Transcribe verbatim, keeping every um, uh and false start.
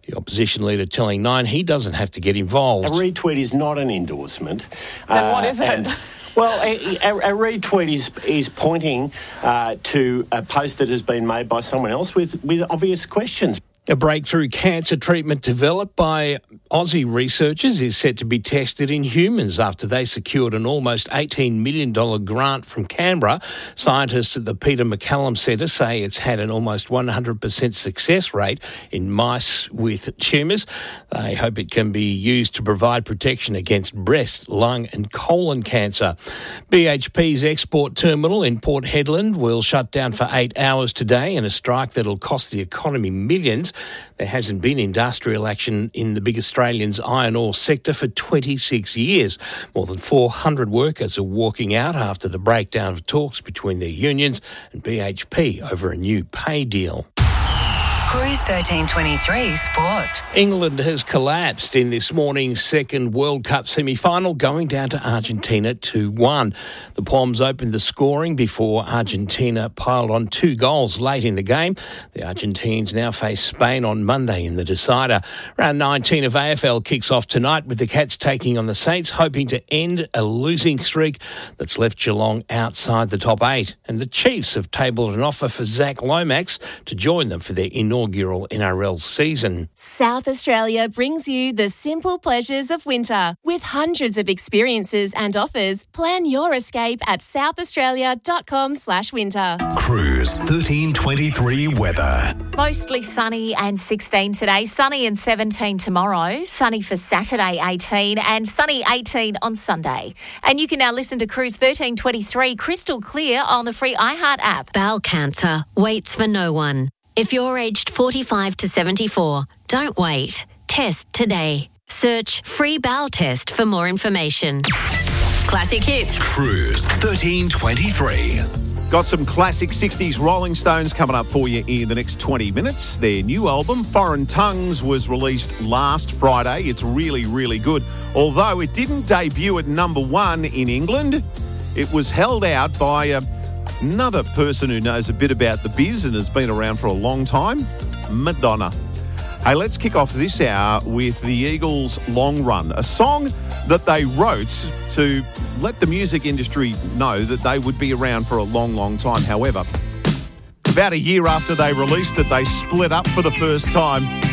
The opposition leader telling Nine he doesn't have to get involved. A retweet is not an endorsement. Then uh, what is it? And, well, a, a, a retweet is is pointing uh, to a post that has been made by someone else with, with obvious questions. A breakthrough cancer treatment developed by Aussie researchers is set to be tested in humans after they secured an almost eighteen million dollars grant from Canberra. Scientists at the Peter MacCallum Centre say it's had an almost one hundred percent success rate in mice with tumours. They hope it can be used to provide protection against breast, lung and colon cancer. B H P's export terminal in Port Hedland will shut down for eight hours today in a strike that'll cost the economy millions. There hasn't been industrial action in the big Australian's iron ore sector for twenty-six years. More than four hundred workers are walking out after the breakdown of talks between their unions and B H P over a new pay deal. Cruise thirteen twenty-three Sport. England has collapsed in this morning's second World Cup semi-final, going down to Argentina two one. The Poms opened the scoring before Argentina piled on two goals late in the game. The Argentines now face Spain on Monday in the decider. Round nineteen of A F L kicks off tonight with the Cats taking on the Saints, hoping to end a losing streak that's left Geelong outside the top eight. And the Chiefs have tabled an offer for Zach Lomax to join them for their inaugural inaugural N R L season. South Australia brings you the simple pleasures of winter. With hundreds of experiences and offers, plan your escape at southaustralia.com slash winter. Cruise thirteen twenty-three weather. Mostly sunny and sixteen today, sunny and seventeen tomorrow, sunny for Saturday eighteen and sunny eighteen on Sunday. And you can now listen to Cruise thirteen twenty-three crystal clear on the free iHeart app. Bowel cancer waits for no one. If you're aged forty-five to seventy-four, don't wait. Test today. Search Free Bowel Test for more information. Classic hits. Cruise thirteen twenty-three. Got some classic sixties Rolling Stones coming up for you in the next twenty minutes. Their new album, Foreign Tongues, was released last Friday. It's really, really good. Although it didn't debut at number one in England, it was held out by a another person who knows a bit about the biz and has been around for a long time, Madonna. Hey, let's kick off this hour with the Eagles' Long Run, a song that they wrote to let the music industry know that they would be around for a long, long time. However, about a year after they released it, they split up for the first time.